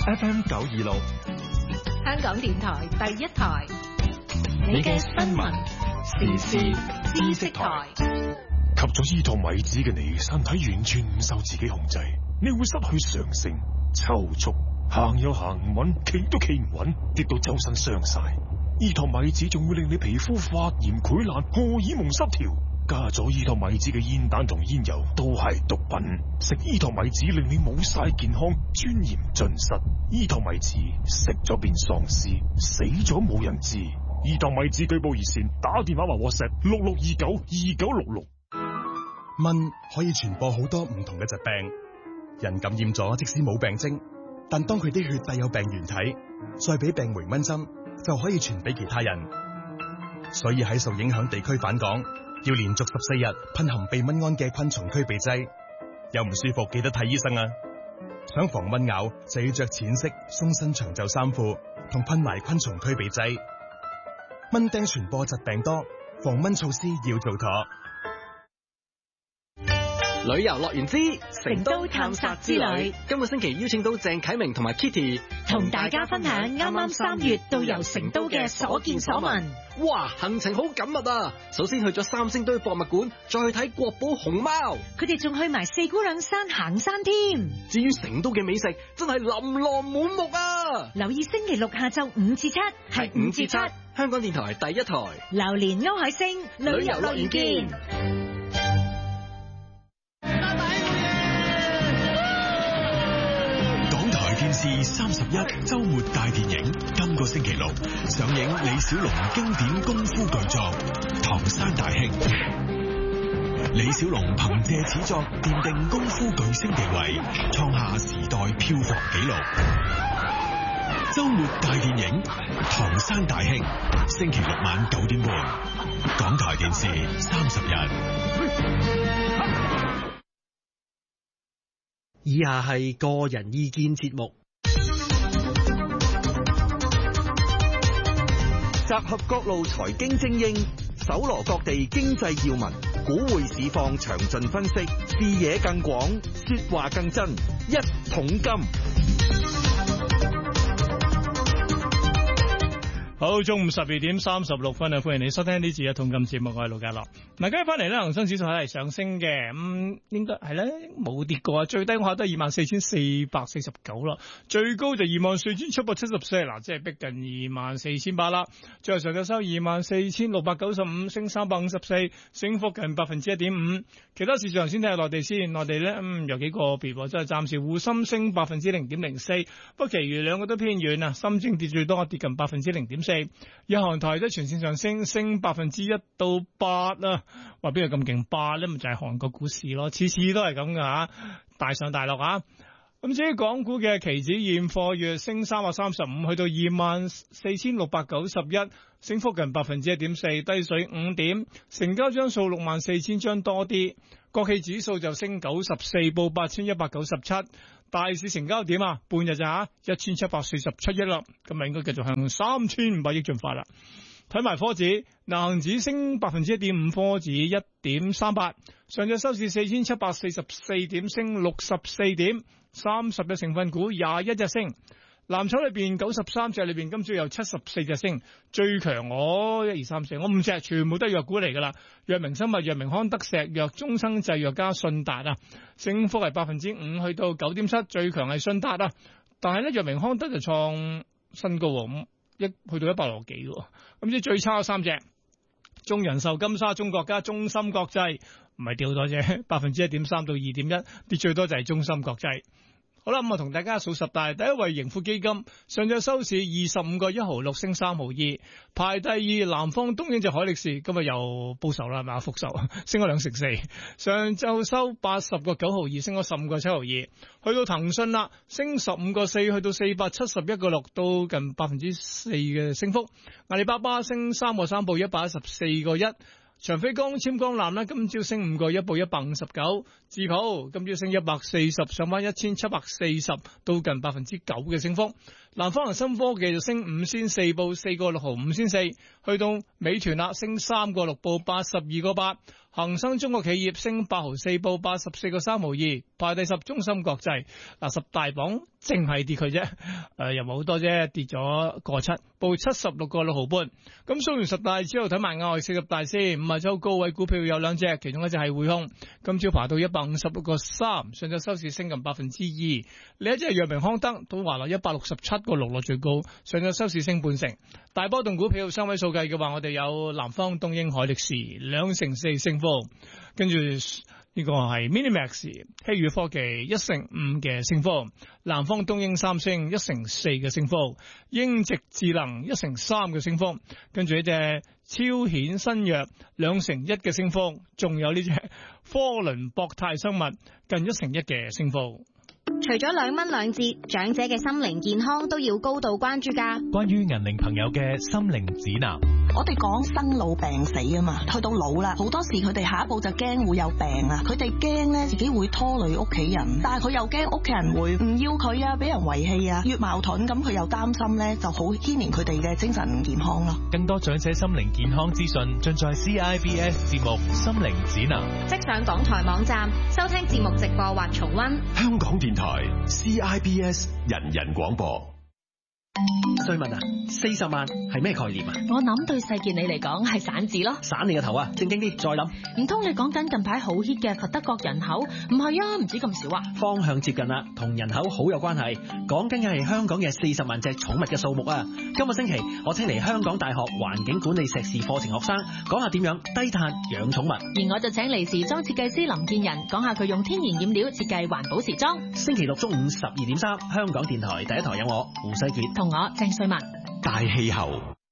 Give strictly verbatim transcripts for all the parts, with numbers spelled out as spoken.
F M 九二六， 香港電台第一台，你嘅新聞時事知識台。 吸咗依托米子嘅你，身體完全唔受自己控制，你會失去常性、抽搐，行又行唔穩，企都企唔穩，跌到周身傷晒。依托米子仲會令你皮膚發炎、潰爛、荷爾蒙失調。加咗依托米子嘅煙彈同煙油都係毒品，食依托米子令你冇晒健康，尊嚴盡失。依托米子食咗變喪屍，死咗冇人知。依托米子舉報熱線，打電話或 WhatsApp 六六二九二九六六。 蚊可以傳播好多唔同嘅疾病，人感染咗即使冇病徵，但當佢啲血帶有病原體，再俾病媒蚊針就可以傳俾其他人。所以喺受影響地區返港，要連續十四日噴含避蚊胺嘅昆蟲驅避劑。有唔舒服記得睇醫生啊！想防蚊咬就要着淺色鬆身長袖衫褲，同噴埋昆蟲驅避劑。蚊叮傳播疾病多，防蚊措施要做妥。 旅遊樂園之成都探索之旅， 今個星期邀請到鄭啟明同埋 Kitty 同大家分享啱啱三月到遊成都嘅所見所聞。 哇，行程好緊密啊！首先去咗三星堆博物館，再去睇國寶熊貓。 佢哋仲去埋四姑娘山行山添。 至於成都嘅美食，真係琳琅滿目啊！ 留意星期六下晝五至七，係五至七， 香港電台第一台。 榴蓮歐海星旅遊樂園見。 電視三十一周末大電影，今個星期六上映李小龍經典功夫巨作《唐山大兄》。李小龍憑借此作奠定功夫巨星地位，創下時代票房紀錄。周末大電影《唐山大兄》，星期六晚九點半，港台電視三十一。 以下係個人意見節目， 集合各路財經精英，搜羅各地經濟要聞，股匯市況詳盡分析，視野更廣，說話更真，一桶金。 好，中午十二點三十六分啊！歡迎你收聽呢次嘅同感節目，我係盧家樂。嗱，今日翻嚟咧，恒生指數係上升嘅，咁、嗯、應該係咧冇跌過啊！最低我下都係二萬四千四百四十九啦，最高就二萬四千七百七十四，嗱，即係逼近二萬四千八啦。最後上晝收二萬四千六百九十五，升三百五十四，升幅近百分之一點五。其他市場先睇下內地先，內地咧嗯有幾個別，即係暫時滬深升百分之零點零四，不過其餘兩個都偏軟啊，深證跌最多，跌近百分之零點四。日韓台都全線上升，升百分之一到八啊！話邊個咁勁八咧？咪就係、是、韓國股市咯，次次都係咁噶吓，大上大落啊！咁至於港股嘅期指現貨月升三百三十五，去到二萬四千六百九十一，升幅近百分之一點四，低水五點，成交張數六萬四千張多啲。國企指數就升九十四，報八千一百九十七。大市成交點啊，半日咋吓，一千七百四十七億啦，今日應該繼續向三千五百億進發啦。睇埋科指，恒指升百分之一點五，科指一點三八，上晝收市四千七百四十四點，升六十四點，三十隻成分股廿一隻升。藍籌裏邊九十三隻裏邊，今朝有七十四隻升，最強我一二三四，我五隻全部都係藥股嚟噶啦。藥明生物、藥明康德、石藥、中生製藥加信達啊，升幅係百分之五，去到九點七，最強係信達啊。但係咧，藥明康德就創新高，咁一去到一百六幾喎。咁即係最差三隻，中人壽、金沙中國加中芯國際，唔係掉咗啫，百分之一點三到二點一，跌最多就係中芯國際。好啦，咁啊同大家數十大，第一位盈富基金，上晝收市二十五個一毫六，升三毫二，排第二南方東英就海力士，今日又報仇啦，係咪啊？復仇，升咗兩成四，上晝收八十個九毫二，升咗十五個七毫二，去到騰訊啦，升十五個四，去到四百七十一個六，到近百分之四嘅升幅，阿里巴巴升三個三，報一百一十四個一。長飛光纖光纜咧，今朝升五個一，報一百五十九。智普今朝升一百四十，上翻一千七百四十，到近百分之九嘅升幅。 南方恒生科技就升五仙四，報四個六毫五仙四。去到美團啦，升三個六，報八十二個八。恒生中國企業升八毫四，報八十四個三毫二。排第十，中芯國際嗱，十大榜淨係跌佢啫，誒、呃、又冇好多啫，跌咗個七，報七十六個六毫半。咁數完十大之後睇埋額外四十大先，五十周高位股票有兩隻，其中一隻係匯控，今朝爬到一百五十六個三，上晝收市升近百分之二。另一隻係藥明康德，都滑落一百六十七個六落最高，上晝收市升半成。大波動股票雙位數計嘅話，我哋有南方東英海力士兩成四升幅，跟住呢個係 Minimax 希宇科技一成五嘅升幅，南方東英三星一成四嘅升幅，英直智能一成三嘅升幅，跟住呢隻超顯新藥兩成一嘅升幅，仲有呢隻科倫博泰生物近一成一嘅升幅。 除咗兩蚊兩折，長者嘅心靈健康都要高度關注㗎。 關於銀齡朋友嘅心靈指南， 我哋講生老病死啊嘛，去到老啦，好多時佢哋下一步就驚會有病啊，佢哋驚咧自己會拖累屋企人，但係佢又驚屋企人會唔要佢啊，俾人遺棄啊，越矛盾咁佢又擔心咧，就好牽連佢哋嘅精神健康咯。 更多長者心靈健康資訊盡在 C I B S 節目心靈指南， 即上港台網站收聽節目直播或重溫。 香港電台 C I B S 人人廣播。 瑞文啊，四十萬係咩概念啊？ 我諗對細健你嚟講係散字咯。 散你個頭啊，正經啲，再諗。 唔通你講緊近排好 hit 嘅佛得角人口？唔係啊，唔止咁少啊。 方向接近啦，同人口好有關係。講緊嘅係香港嘅四十萬隻寵物嘅數目啊。今個星期我請嚟香港大學環境管理碩士課程學生，講下點樣低碳養寵物。 而我就請嚟時裝設計師林建仁，講下佢用天然染料設計環保時裝。 星期六中午十二點三，香港電台第一台有我胡世傑同我鄭瑞文。 大氣候，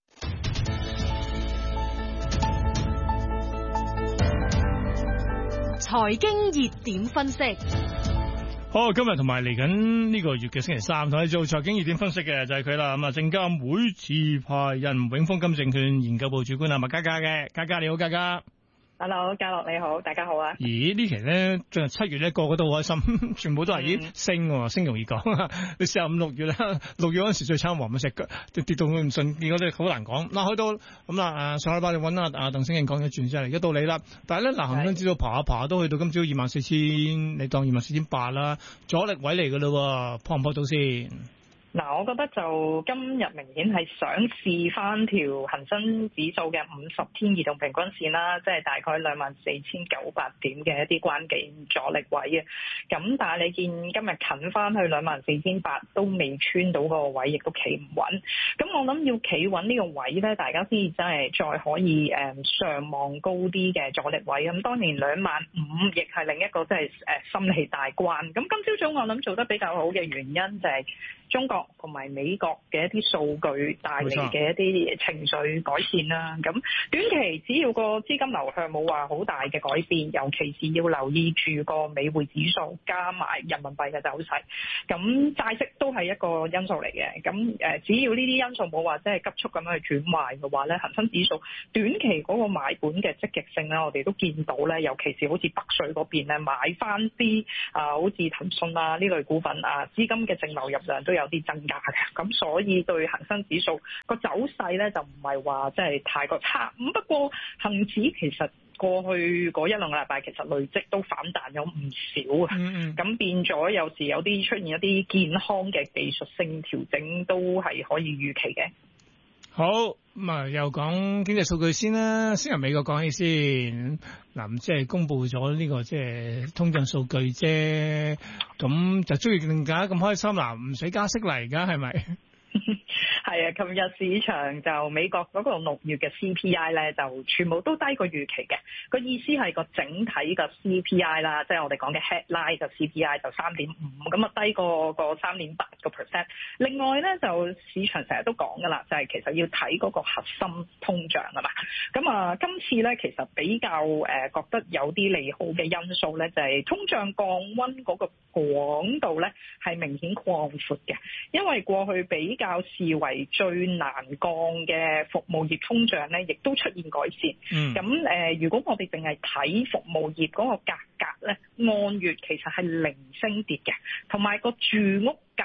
財經熱點分析。 好，今日同埋嚟緊呢個月嘅星期三，同你做財經熱點分析嘅就係佢啦。咁啊，證監會持牌人永豐金證券研究部主管啊麥嘉嘉嘅，嘉嘉你好，嘉嘉。 Hello， 嘉樂你好，大家好啊！ 咦，呢期咧進入七月咧，個個都好開心，全部都係咦升喎，升容易講。你試下五六月咧，六月嗰陣時最慘，黃乜石腳跌跌到佢唔順，結果都好難講。嗱，去到咁啦，誒上禮拜你揾阿阿鄧星英講咗轉先嚟，而家到你啦。但係咧，嗱恒生指數爬下爬都去到今朝二萬四千，你當二萬四千八啦，阻力位嚟㗎啦，破唔破到先？ 嗱，我覺得就今日明顯係想試翻條恒生指數嘅五十天移動平均線啦，即係大概兩萬四千九百點嘅一啲關鍵阻力位嘅。咁但係你見今日近翻去兩萬四千八都未穿到個位，亦都企唔穩。咁我諗要企穩呢個位咧，大家先至真係再可以誒上望高啲嘅阻力位。咁當然兩萬五亦係另一個即係誒心理大關。咁今朝早我諗做得比較好嘅原因就係中國同埋美國嘅一啲數據帶嚟嘅一啲情緒改善啦，咁短期只要個資金流向冇話好大嘅改變，尤其是要留意住個美匯指數加埋人民幣嘅走勢，咁債息都係一個因素嚟嘅。咁誒，只要呢啲因素冇話即係急速咁樣去轉壞嘅話咧，恒生指數短期嗰個買盤嘅積極性咧，我哋都見到咧，尤其是好似北水嗰邊咧買翻啲啊，好似騰訊啊呢類股份啊，資金嘅淨流入量都有啲增加嘅。咁所以對恒生指數個走勢咧就唔係話即係太過差。咁不過恒指其實過去嗰一兩個禮拜其實累積都反彈咗唔少啊。咁、嗯嗯、變咗有時有啲出現一啲健康嘅技術性調整都係可以預期嘅。 好，咁啊又講經濟數據先啦，先由美國講起先。嗱，即係公布咗呢個即係通脹數據啫，咁就中意令大家咁開心嗱，唔使加息嚟，而家係咪？ 係啊，琴日市場就美國嗰個六月嘅 C P I 咧，就全部都低過預期嘅。個意思係個整體嘅 C P I 啦，即係我哋講嘅 headline 嘅 C P I 就三點五，咁啊低過個三點八個 percent。另外咧就市場成日都講噶啦，就係、是、其實要睇嗰個核心通脹啊嘛。咁啊，今次咧其實比較誒、呃、覺得有啲利好嘅因素咧，就係、是、通脹降溫嗰個廣度咧係明顯擴闊嘅，因為過去比較視為最難降嘅服務業通脹咧，亦都出現改善。咁誒、嗯呃，如果我哋淨係睇服務業嗰個價格咧，按月其實係零升跌嘅，同埋個住屋價格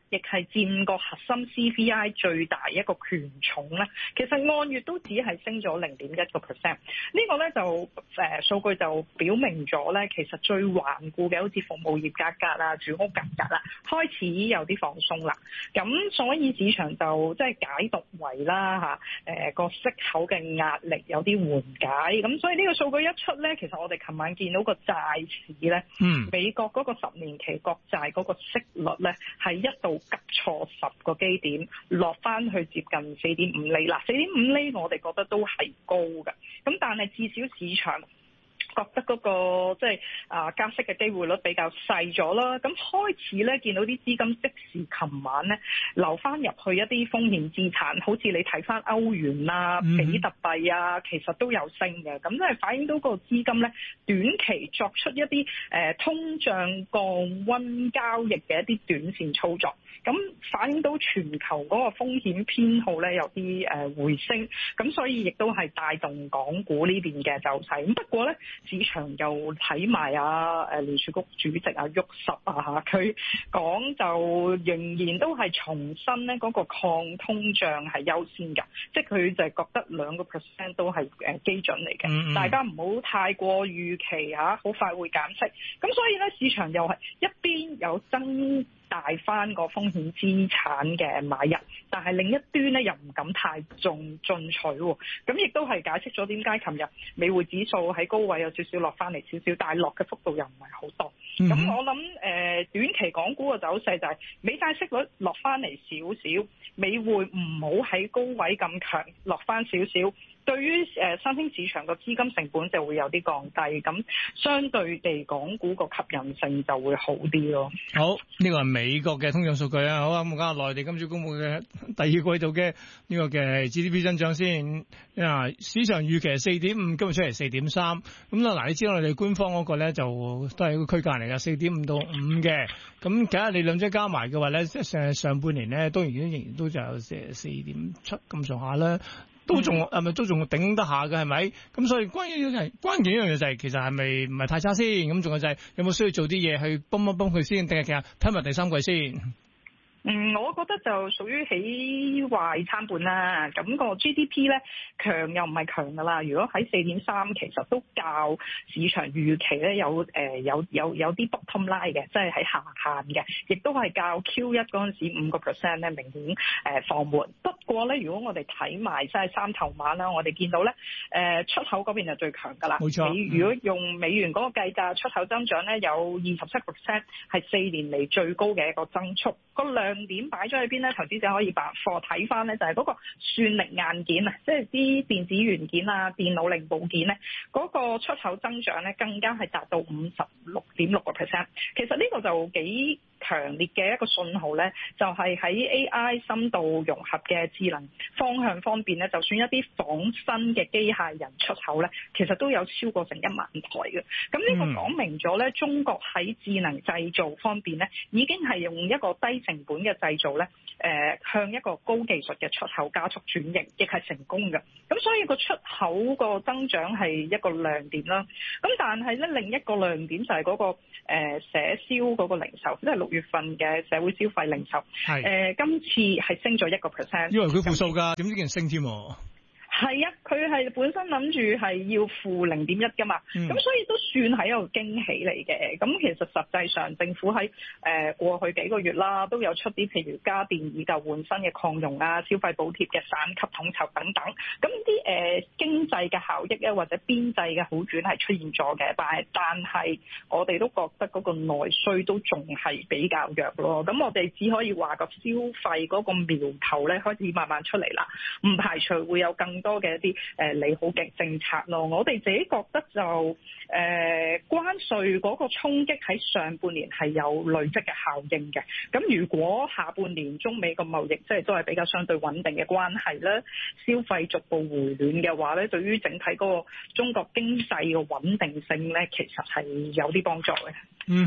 亦係佔個核心 C P I 最大一個權重咧，其實按月都只係升咗零點一個 percent。呢個咧就誒、呃、數據就表明咗咧，其實最頑固嘅好似服務業價格啊、住屋價格啦，開始有啲放鬆啦。咁所以市場就即係解讀為啦嚇誒個息口嘅壓力有啲緩解。咁所以呢個數據一出咧，其實我哋琴晚見到個債市咧，嗯，美國嗰個十年期國債嗰個息率咧係一度急挫十個基點，落翻去接近四點五厘啦。四點五厘我哋覺得都係高嘅，咁但係至少市場覺得嗰、那個即係啊加息嘅機會率比較細咗啦，咁開始咧見到啲資金即時琴晚咧流翻入去一啲風險資產，好似你睇翻歐元啊、比特幣啊，其實都有升嘅，咁即係反映到個資金咧短期作出一啲誒、呃、通脹降溫交易嘅一啲短線操作，咁反映到全球嗰個風險偏好咧有啲誒、呃、回升，咁所以亦都係帶動港股呢邊嘅走勢。咁不過咧，市場又睇埋啊誒聯儲局主席啊沃什啊嚇，佢講就仍然都係重申咧嗰個抗通脹係優先㗎，即係佢就係覺得兩個 percent 都係誒基準嚟嘅，嗯嗯大家唔好太過預期嚇，好快會減息。咁所以咧，市場又係一邊有增大翻個風險資產嘅買入，但係另一端咧又唔敢太重進取喎，咁亦都係解釋咗點解琴日美匯指數喺高位有少少落翻嚟少少，但係落嘅幅度又唔係好多。咁、嗯、我諗誒、呃、短期港股嘅走勢就係美債息率落翻嚟少少，美匯唔好喺高位咁強，落翻少少。對於誒新興市場個資金成本就會有啲降低，咁相對地港股個吸引性就會好啲咯。 好，呢個係美國嘅通脹數據啊。好啊，咁講下內地今朝公佈嘅第二季度嘅呢個嘅 G D P 增長先。啊，市場預期係四點五，今日出嚟四點三。咁啦，嗱，你知道我哋官方嗰個咧就都係一個區間嚟㗎，四點五到五嘅。咁假如你兩者加埋嘅話咧，即係上半年咧，當然仍然都就有四四點七咁上下啦。都仲係咪都仲頂得下嘅係咪？咁所以關鍵係關鍵一樣嘢就係、是、其實係咪唔係太差先？咁仲有就係有冇需要做啲嘢去幫一幫佢先？定係其實睇埋第三季先？ 嗯，我覺得就屬於喜壞參半啦。咁、個 G D P 咧強又唔係強噶啦。如果喺四點三，其實都較市場預期咧有誒、呃、有有有啲 bottom line 嘅，即係喺下限嘅，亦都係較 Q 一嗰陣時五個 percent 咧明顯誒放緩。不過咧，如果我哋睇埋即係三頭馬啦，我哋見到咧誒、呃、出口嗰邊就最強噶啦。冇錯。你如果用美元嗰個計價，出口增長咧有二十七個 percent，係四年嚟最高嘅一個增速。個亮點擺咗喺邊咧？投資者可以把貨睇翻咧，就係嗰個算力硬件啊，即係啲電子元件啊、電腦零部件咧，嗰個出口增長咧更加係達到五十六點六個 percent。其實呢個就幾強烈嘅一個信號咧，就係喺 A I 深度融合嘅智能方向方面咧，就算一啲仿新嘅機械人出口咧，其實都有超過成一萬台嘅。咁呢個講明咗咧，中國喺智能製造方面咧，已經係用一個低成本嘅製造咧，誒、呃、向一個高技術嘅出口加速轉型，亦係成功嘅。咁所以個出口個增長係一個亮點啦。咁但係咧，另一個亮點就係嗰、那個誒、呃、社銷嗰個零售，即係六月份嘅社會消費零售，係誒、呃、今次係升咗一個 percent。因為佢負數㗎，點知竟然升添？係啊，佢係本身諗住係要負零點一㗎嘛，咁、嗯、所以都算係一個驚喜嚟嘅。咁其實實際上政府喺誒、呃、過去幾個月啦，都有出啲譬如家電以舊換新嘅擴容啊、消費補貼嘅省級統籌等等。咁啲誒經濟嘅效益咧，或者邊際嘅好轉係出現咗嘅，但係但係我哋都覺得嗰個內需都仲係比較弱咯。咁我哋只可以話個消費嗰個苗頭咧開始慢慢出嚟啦，唔排除會有更多多嘅一啲誒利好嘅政策咯，我哋自己覺得就誒、呃、關稅嗰個衝擊喺上半年係有累積嘅效應嘅。咁如果下半年中美個貿易即係都係比較相對穩定嘅關係咧，消費逐步回暖嘅話咧，對於整體嗰個中國經濟嘅穩定性咧，其實係有啲幫助嘅。 嗯哼，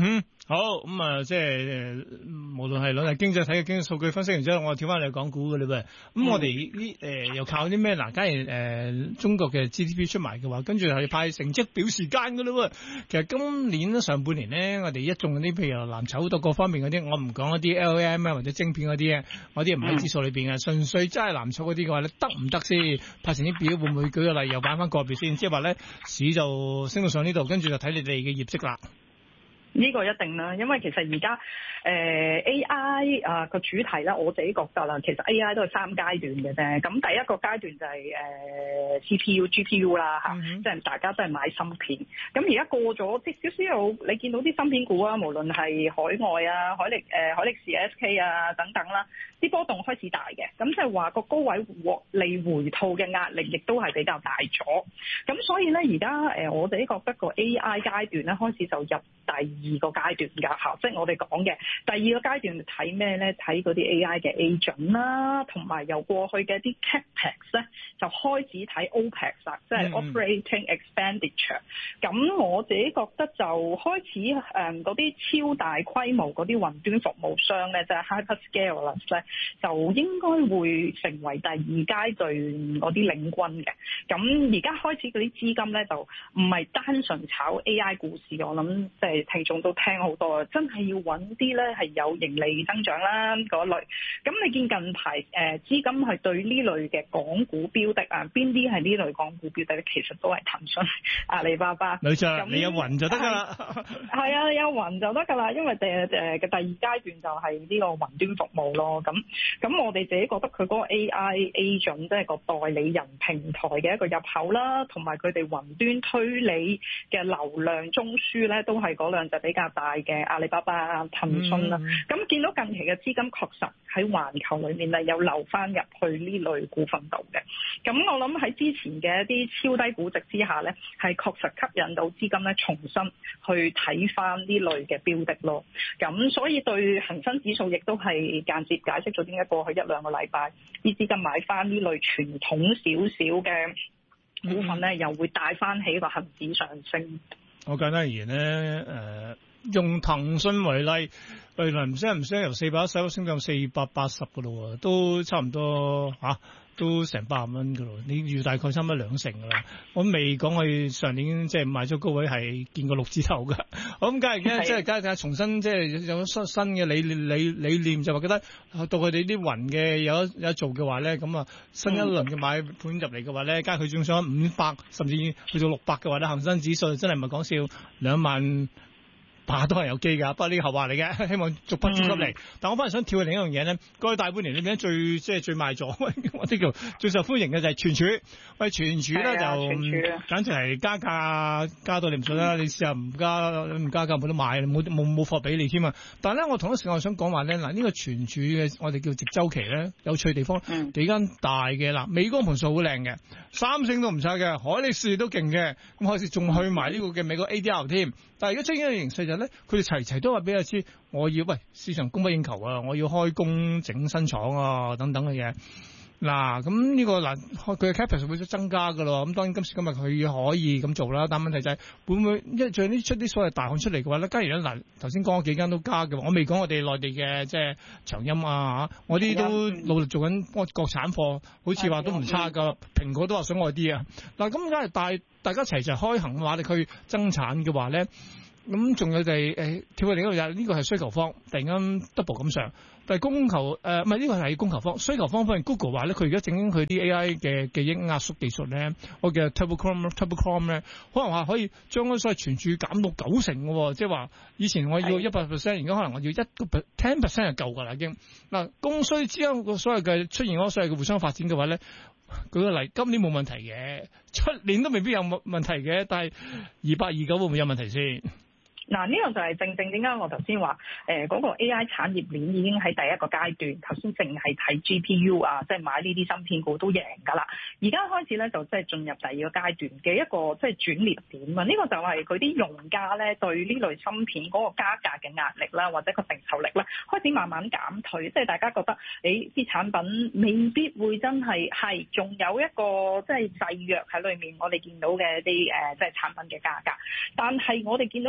好咁啊、嗯，即係無論係攞嚟經濟體嘅經濟數據分析完之後，我跳翻嚟講股嘅啦噃。咁、嗯、我哋呢誒又靠啲咩？嗱，假如誒、呃、中國嘅 G D P 出埋嘅話，跟住係派成績表時間嘅啦喎。其實今年咧上半年咧，我哋一眾嗰啲譬如藍籌好多各方面嗰啲，我唔講一啲 L M 啊或者晶片嗰啲啊，嗰啲唔喺指數裏邊嘅，純粹真係藍籌嗰啲嘅話咧，得唔得先？派成績表會唔會舉個例又擺翻個別先？即係話咧市就升到上呢度，跟住就睇你哋嘅業績啦。 呢個一定啦，因為其實而家誒 A I 啊個主題咧，我自己覺得啦，其實 A I 都係三階段嘅啫。咁第一個階段就係、是、誒、呃、C P U、G P U 啦嚇，即、嗯、係大家都係買芯片。咁而家過咗即少少有，你見到啲芯片股啊，無論係海外啊、海力誒、呃、海力士 S K 啊等等啦，啲波動開始大嘅。咁即係話個高位獲利回吐嘅壓力亦都係比較大咗。咁所以咧，而家誒我自己覺得個 A I 階段咧開始就入第二個階段㗎嚇，即係我哋講嘅第二個階段睇咩咧？睇嗰啲 A I 嘅 agent 啦，同埋由過去嘅啲 capex 咧，就開始睇 OPEX 啦，即係 operating expenditure。咁我自己覺得就開始誒嗰啲超大規模嗰啲雲端服務商咧，即係 hyperscalers 咧，就應該會成為第二階段嗰啲領軍嘅。咁而家開始嗰啲資金咧，就唔係單純炒 A I 股市，我諗即係聽眾都聽好多，真係要揾啲咧係有盈利增長啦嗰類。咁你見近排誒、呃、資金係對呢類嘅港股標的啊，邊啲係呢類港股標的咧？其實都係騰訊、阿里巴巴。女將，你有雲就得㗎啦。係啊，有雲就得㗎啦，因為誒誒嘅第二階段就係呢個雲端服務咯。咁咁我哋自己覺得佢嗰個 A I agent 即係個代理人平台嘅一個入口啦，同埋佢哋雲端推理嘅流量中樞咧，都係嗰兩隻比較大嘅阿里巴巴、騰訊啦。咁、嗯、見到近期嘅資金確實喺環球裏面咧有流翻入去呢類股份度嘅。咁我諗喺之前嘅一啲超低估值之下咧，係確實吸引到資金咧重新去睇翻呢類嘅標的咯。咁所以對恒生指數亦都係間接解釋咗點解過去一兩個禮拜啲資金買翻呢類傳統少少嘅股份咧、嗯，又會帶翻起個恒指上升。 我簡單而言咧，誒、呃、用騰訊為例，未來唔升唔升，由四百一十升到四百八十嘅咯喎，都差唔多嚇。啊都成百蚊㗎咯，你要大概差唔多兩成㗎啦。我未講佢上年即係買咗高位係見過六字頭㗎。我咁梗係嘅，即係梗係重新即係有新新嘅理理理念，就話覺得到佢哋啲雲嘅有有得做嘅話咧，咁啊新一輪嘅買盤入嚟嘅話咧，加佢仲想五百甚至去到六百嘅話咧，恒生指數真係唔係講笑，兩萬。怕都係有機㗎，不過呢個後話嚟嘅，希望逐筆逐級嚟、嗯。但我反而想跳去另一樣嘢咧，過去大半年裏面最即係最賣座，或者叫最受歡迎嘅就係存儲。喂，存儲咧就簡直係加價加到你唔信啦！你試下唔加唔加價冇得買，冇冇冇貨俾你添啊！但係咧，我同一時間我想講話咧，嗱、這、呢個存儲嘅我哋叫逆周期咧，有趣地方、嗯、幾間大嘅嗱，美光盤數好靚嘅，三星都唔差嘅，海力士都勁嘅，咁海力士仲去埋呢個嘅美國 A D R 添。但係而家出現嘅形勢就咧，佢哋齊齊都話俾我知，我要喂市場供不應求啊，我要開工整新廠啊等等嘅嘢。嗱，咁呢個嗱，佢嘅 capex 會增加噶咯。咁當然今時今日佢可以咁做啦，但問題就係會唔會一最呢出啲所謂大行出嚟嘅話咧，假如咧嗱頭先講嗰幾間都加嘅，我未講我哋內地嘅即係長鑫啊嚇，我啲都努力做緊國產貨，好似話都唔差噶。蘋果都話想愛啲啊。嗱，咁梗係大大家齊齊開行嘅話，你去增產嘅話咧。咁仲有就係誒跳去另一個就係呢個係需求方，突然間 double 咁上，但係供求誒唔係呢個係供求方，需求方方面 Google 話咧，佢而家整緊佢啲 A I 嘅記憶壓縮技術咧，我嘅 Turbo Chrome Turbo Chrome 咧，可能話可以將嗰所謂存儲減到九成嘅，即係話以前我要一百 percent， 而家可能我要一個 ten percent 就夠㗎啦已經。嗱，供需之間個所謂嘅出現嗰個所謂嘅互相發展嘅話咧，舉個例，今年冇問題嘅，出年都未必有問問題嘅，但係二八二九會唔會有問題先？ 嗱，呢個就係正正點解我頭先話誒嗰個 A I 產業鏈已經喺第一個階段，頭先淨係睇 G P U 啊，即係買呢啲芯片股都贏㗎啦。而家開始咧就即係進入第二個階段嘅一個即係轉捩點啊！呢個就係佢啲用家咧對呢類芯片嗰個加價嘅壓力啦，或者個承受力啦，開始慢慢減退。即係大家覺得誒啲產品未必會真係係，仲有一個即係制約喺裏面。我哋見到嘅一啲誒即係產品嘅價格，但係我哋見到嗰啲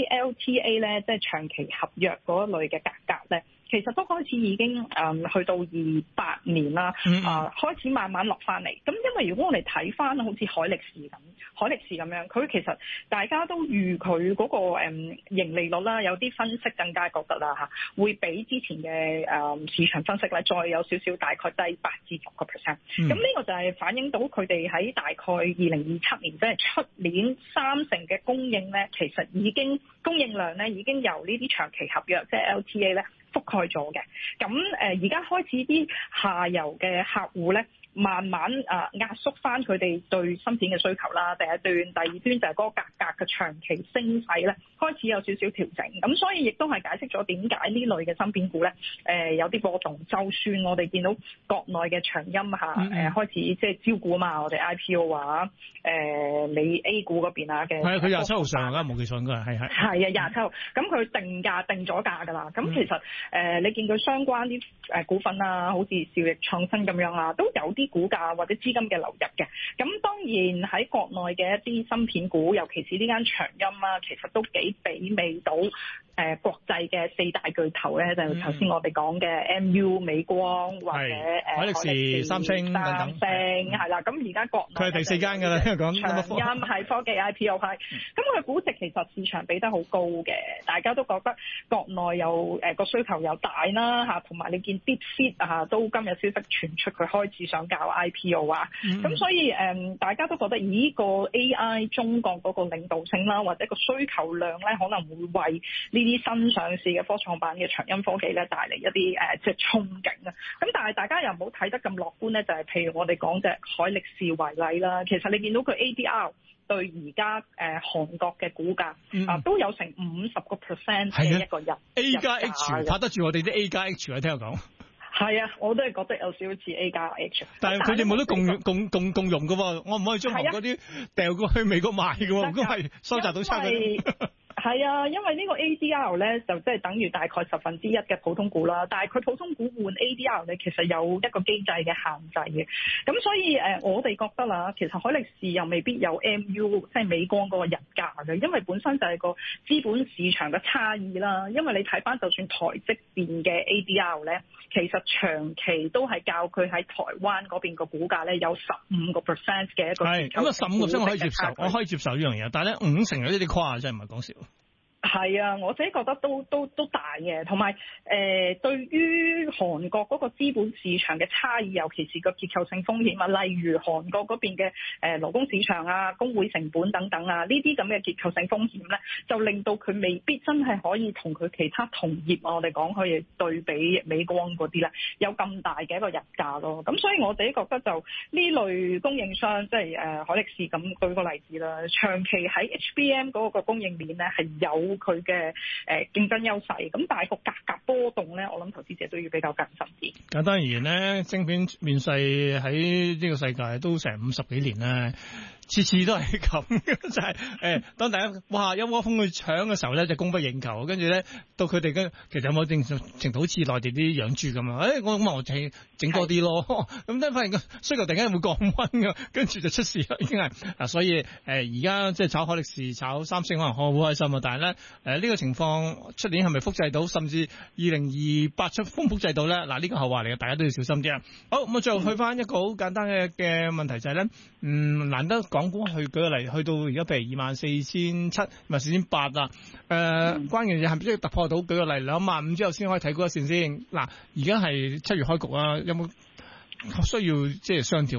L T A 咧，即係長期合約嗰一類嘅價格咧。其實都開始已經誒、嗯、去到二八年啦，啊、嗯呃、開始慢慢落翻嚟。咁因為如果我哋睇翻好似海力士咁，海力士咁樣，佢其實大家都預佢嗰個誒盈利率啦，有啲分析更加覺得啦嚇，會比之前嘅誒市場分析咧再有少少大概低八至十個 percent。咁呢個就係反映到佢哋喺大概二零二七年，即係出年三成嘅供應咧，其實已經供應量咧已經由呢啲長期合約即係 L T A 咧覆蓋咗嘅。咁誒而家開始啲下游嘅客戶咧，慢慢啊壓縮翻佢哋對芯片嘅需求啦。第一段、第二端就係嗰個價格嘅長期升勢咧，開始有少少調整。咁所以亦都係解釋咗點解呢類嘅芯片股咧，誒、呃、有啲波動。就算我哋見到國內嘅長鑫嚇誒開始即係招股啊嘛，我哋 I P O 啊，誒、呃、你 A 股嗰邊啊嘅係佢廿七號上㗎，冇記錯應該係係係啊廿七號。咁佢定價定咗價㗎啦。咁其實誒、呃、你見佢相關啲誒股份啊，好似兆易創新咁樣啊，都有啲股價或者資金嘅流入嘅。咁當然喺國內嘅一啲芯片股，尤其是呢間長鑫啊，其實都幾媲美到誒、呃、國際嘅四大巨頭咧，就係頭先我哋講嘅 M U 美光或者誒海力士、三星等等， 係啦。咁而家國內佢係第四間㗎啦，講長鑫係科技 I P O 係，咁佢估值其實市場俾得好高嘅，大家都覺得國內有誒個、呃、需求又大啦嚇，同埋你見 DeepSeek 啊都今日消息傳出佢開始想搞 I P O 啊，咁、嗯、所以誒、呃、大家都覺得咦個 A I 中國嗰個領導性啦，或者個需求量咧，可能會為呢啲新上市嘅科創板嘅長鑫科技咧帶嚟一啲誒、呃、即係憧憬啊。咁但係大家又唔好睇得咁樂觀咧，就係、是、譬如我哋講隻海力士為例啦，其實你見到佢 A D R 對而家誒韓國嘅股價、嗯、啊都有成五十個 percent 嘅一個人 A 加 H 拍得住我哋啲 A 加 H 啊，聽我講。 係啊，我都係覺得有少少似 A 加 H， 但係佢哋冇得共共共共用㗎喎，我唔可以將嗰啲掉過去美國賣㗎喎，咁係收集到差嘅。 係啊，因為呢個 A D R 咧就即係等於大概十分之一嘅普通股啦，但係佢普通股換 A D R 咧其實有一個機制嘅限制嘅，咁所以誒、呃、我哋覺得啦，其實海力士又未必有 M U 即係美光嗰個日價嘅，因為本身就係個資本市場嘅差異啦。因為你睇翻就算台積電嘅 A D R 咧，其實長期都係較佢喺台灣嗰邊個股價咧有十五個 percent 嘅一個係咁啊，十五個 percent 我可以接受，我可以接受呢樣嘢，但係咧五成有啲啲誇，真係唔係講笑。 係啊，我自己覺得都都都大嘅，同埋誒對於韓國嗰個資本市場嘅差異，尤其是個結構性風險啊，例如韓國嗰邊嘅誒勞工市場啊、工會成本等等啊，呢啲咁嘅結構性風險咧，就令到佢未必真係可以同佢其他同業我哋講可以對比美光嗰啲咧，有咁大嘅一個日價咯。咁所以我自己覺得就呢類供應商，即係誒海力士咁舉個例子啦，長期喺 H B M 嗰個供應鏈咧係有佢嘅誒競爭優勢，咁但係個價格波動咧，我諗投資者都要比較謹慎啲。 簡單而言咧，晶片面世喺呢個世界都成五十幾年啦，次次都係咁，就係、是、誒、欸，當大家哇一窩蜂去搶嘅時候咧，就供不應求，跟住咧到佢哋嘅其實有冇正程度好似內地啲養豬咁啊？誒、欸，我咁我整整多啲咯，咁等發現個需求突然間會降溫㗎，跟住就出事啦，已經係嗱，所以誒而家即係炒海力士、炒三星可能好開心啊，但係咧誒呢個情況出年係咪複製到，甚至二零二八出複唔複製到咧？嗱，呢個後話嚟嘅，大家都要小心啲啊！好，咁啊，最後去翻一個好簡單嘅嘅問題就係、是、咧，嗯，難得港股去舉個例，去到而家譬如二萬四千七，唔係四千八啦。誒，關鍵嘢係咪即係突破到？舉個例，兩萬五之後先可以睇高一線先。嗱，而家係七月開局啊，有冇需要即係上調？